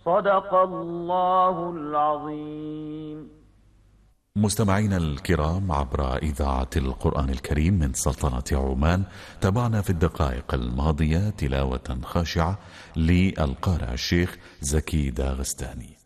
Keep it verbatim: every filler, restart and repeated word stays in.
صدق الله العظيم. مستمعينا الكرام، عبر إذاعة القرآن الكريم من سلطنة عمان، تابعنا في الدقائق الماضية تلاوة خاشعة للقارئ الشيخ زكي داغستاني.